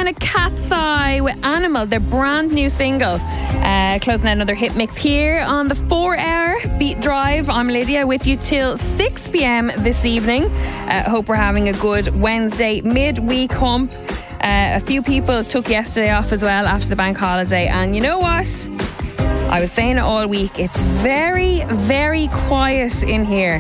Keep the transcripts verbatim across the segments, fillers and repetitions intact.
Down a Cat's Eye with Animal, their brand new single. Uh, closing out another hit mix here on the four hour Beat Drive. I'm Lydia with you till six p.m. this evening. Uh, hope we're having a good Wednesday midweek hump. Uh, a few people took yesterday off as well after the bank holiday, and you know what? I was saying it all week. It's very, very quiet in here.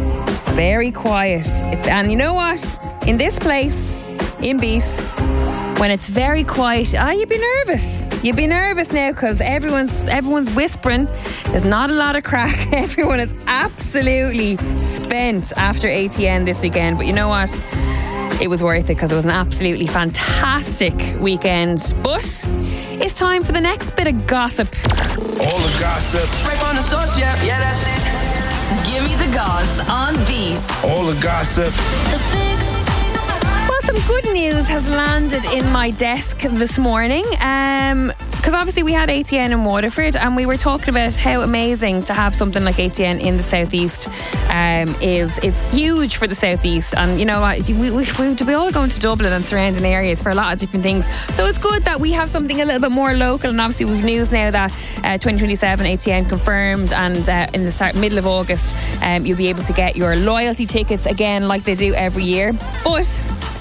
Very quiet. It's and you know what? In this place, in Beat, when it's very quiet, ah, you'd be nervous. You'd be nervous now because everyone's everyone's whispering. There's not a lot of crack. Everyone is absolutely spent after A T N this weekend. But you know what? It was worth it because it was an absolutely fantastic weekend. But it's time for the next bit of gossip. All the gossip. Right on the source, yeah, yeah, that's it. Give me the goss on Beat. All the gossip. The Fix. Well, some good news has landed in my desk this morning. Um, because obviously we had A T N in Waterford, and we were talking about how amazing to have something like A T N in the southeast um, is. It's huge for the southeast, and you know what, we, we, we, we all go into Dublin and surrounding areas for a lot of different things. So it's good that we have something a little bit more local, and obviously we've news now that uh, twenty twenty-seven A T N confirmed, and uh, in the start middle of August um, you'll be able to get your loyalty tickets again like they do every year. But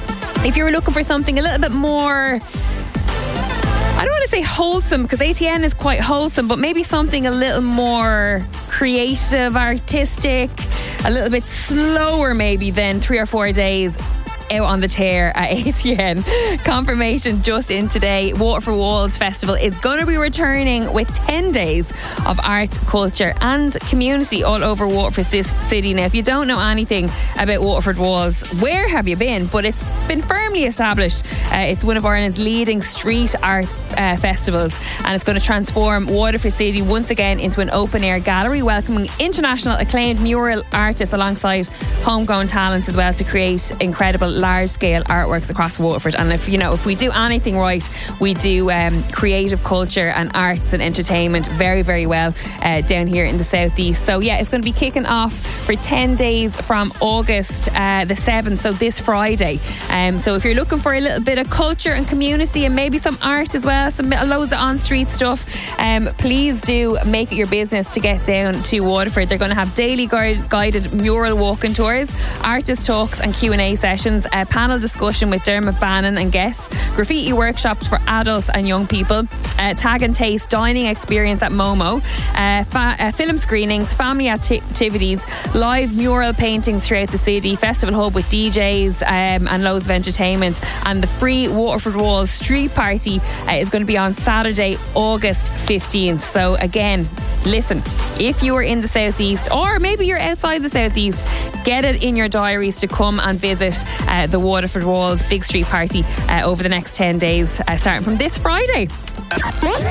if you're looking for something a little bit more, I don't want to say wholesome because A T N is quite wholesome, but maybe something a little more creative, artistic, a little bit slower maybe than three or four days out on the tear at A T N. Confirmation just in today. Waterford Walls Festival is going to be returning with ten days of art, culture and community all over Waterford City. Now, if you don't know anything about Waterford Walls, where have you been? But it's been firmly established. Uh, it's one of Ireland's leading street art uh, festivals, and it's going to transform Waterford City once again into an open-air gallery, welcoming international acclaimed mural artists alongside homegrown talents as well to create incredible large-scale artworks across Waterford. And if you know, if we do anything right, we do um, creative culture and arts and entertainment very, very well uh, down here in the southeast. So yeah, it's going to be kicking off for ten days from August uh, the seventh, so this Friday. Um, so if you're looking for a little bit of culture and community and maybe some art as well, some loads of on-street stuff, um, please do make it your business to get down to Waterford. They're going to have daily guide- guided mural walking tours, artist talks and Q and A sessions, a panel discussion with Dermot Bannon and guests, graffiti workshops for adults and young people, uh, tag and taste dining experience at Momo, uh, fa- uh, film screenings, family ati- activities, live mural paintings throughout the city, festival hub with D Js um, and loads of entertainment, and the free Waterford Walls street party uh, is going to be on Saturday, August fifteenth. So again, listen, if you are in the southeast or maybe you're outside the southeast, get it in your diaries to come and visit uh, the Waterford Walls big street party uh, over the next ten days, uh, starting from this Friday.